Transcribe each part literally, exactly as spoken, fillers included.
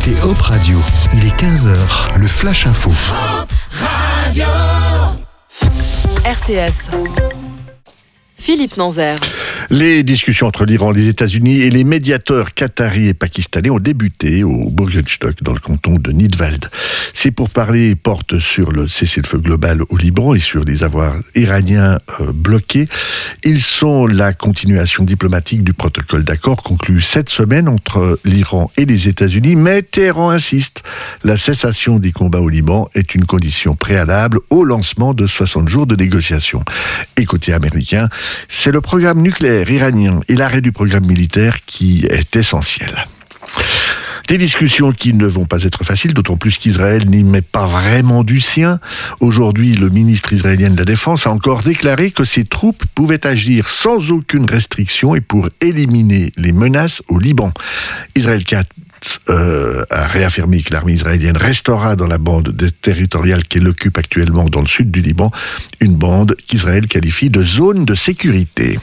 écoutez Hop Radio. Il est quinze heures, le Flash Info. Hop Radio. R T S. Philippe Nanzer. Les discussions entre l'Iran, les États-Unis et les médiateurs qataris et pakistanais ont débuté au Burgenstock, dans le canton de Nidwald. Ces pourparlers portent sur le cessez-le-feu global au Liban et sur les avoirs iraniens euh, bloqués. Ils sont la continuation diplomatique du protocole d'accord conclu cette semaine entre l'Iran et les États-Unis, mais Téhéran insiste. La cessation des combats au Liban est une condition préalable au lancement de soixante jours de négociations. Et côté américain, c'est le programme nucléaire iranien et l'arrêt du programme militaire qui est essentiel. Des discussions qui ne vont pas être faciles, d'autant plus qu'Israël n'y met pas vraiment du sien. Aujourd'hui, le ministre israélien de la Défense a encore déclaré que ses troupes pouvaient agir sans aucune restriction et pour éliminer les menaces au Liban. Israël Katz euh, a réaffirmé que l'armée israélienne restera dans la bande territoriale qu'elle occupe actuellement dans le sud du Liban, une bande qu'Israël qualifie de zone de sécurité.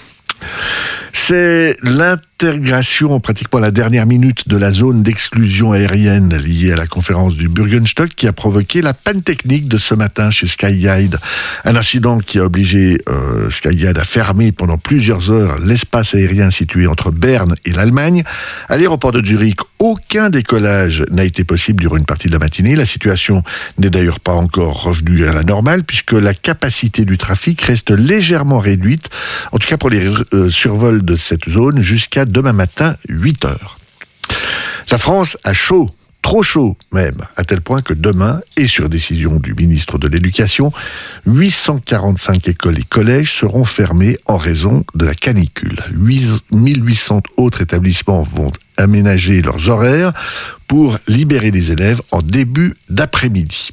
C'est l'intégration, pratiquement la dernière minute de la zone d'exclusion aérienne liée à la conférence du Burgenstock qui a provoqué la panne technique de ce matin chez Skyguide. Un incident qui a obligé euh, Skyguide à fermer pendant plusieurs heures l'espace aérien situé entre Berne et l'Allemagne. À l'aéroport de Zurich, aucun décollage n'a été possible durant une partie de la matinée. La situation n'est d'ailleurs pas encore revenue à la normale puisque la capacité du trafic reste légèrement réduite, en tout cas pour les euh, survols de cette zone jusqu'à demain matin, huit heures. La France a chaud, trop chaud même, à tel point que demain, et sur décision du ministre de l'Éducation, huit cent quarante-cinq écoles et collèges seront fermés en raison de la canicule. mille huit cents autres établissements vont aménager leurs horaires pour libérer les élèves en début d'après-midi.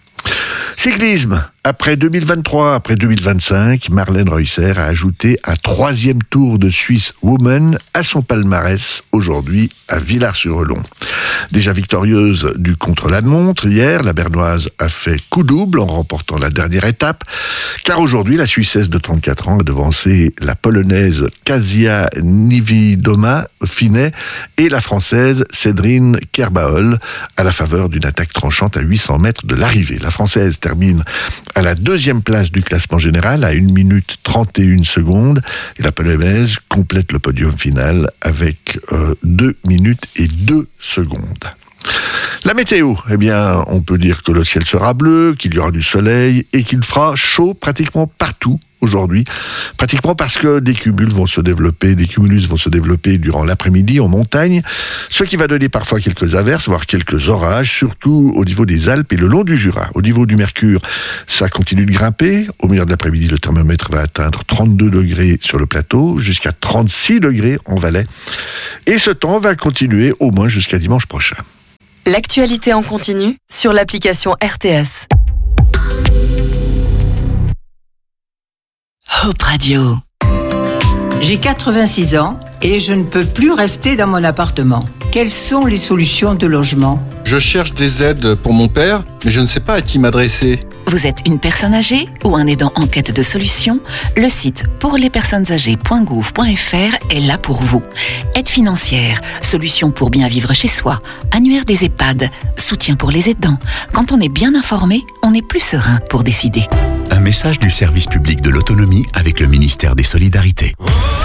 Cyclisme. Après deux mille vingt-trois, après deux mille vingt-cinq, Marlène Reusser a ajouté un troisième tour de Swiss Woman à son palmarès aujourd'hui à Villars-sur-Relon. Déjà victorieuse du contre-la-montre hier, la Bernoise a fait coup double en remportant la dernière étape, car aujourd'hui la Suissesse de trente-quatre ans a devancé la Polonaise Kasia Niewiadoma Finet et la Française Cédrine Kerbaol à la faveur d'une attaque tranchante à huit cents mètres de l'arrivée. La Française termine à la deuxième place du classement général à une minute trente et une secondes et la Polonaise complète le podium final avec euh, deux minutes et deux secondes. La météo, eh bien, on peut dire que le ciel sera bleu, qu'il y aura du soleil et qu'il fera chaud pratiquement partout aujourd'hui, pratiquement parce que des cumuls vont se développer, des cumulus vont se développer durant l'après-midi en montagne, ce qui va donner parfois quelques averses, voire quelques orages, surtout au niveau des Alpes et le long du Jura. Au niveau du mercure, ça continue de grimper. Au milieu de l'après-midi, le thermomètre va atteindre trente-deux degrés sur le plateau, jusqu'à trente-six degrés en Valais. Et ce temps va continuer au moins jusqu'à dimanche prochain. L'actualité en continu sur l'application R T S. Hop Radio. J'ai quatre-vingt-six ans et je ne peux plus rester dans mon appartement. Quelles sont les solutions de logement ? Je cherche des aides pour mon père, mais je ne sais pas à qui m'adresser. Vous êtes une personne âgée ou un aidant en quête de solutions ? Le site pour les personnes âgées point gouv point f r est là pour vous. Aide financière, solutions pour bien vivre chez soi, annuaire des EHPAD, soutien pour les aidants. Quand on est bien informé, on est plus serein pour décider. Un message du service public de l'autonomie avec le ministère des Solidarités.